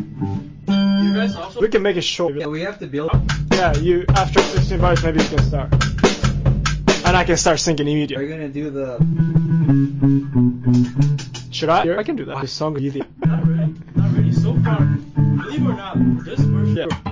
You guys also. We can make it short. Yeah, we have to build. Yeah, you after 16 bars maybe you can start. And I can start singing Are immediately. you gonna do the? Should I? I can do that. This song is easy. Not really. So far, believe it or not, this version. Yeah.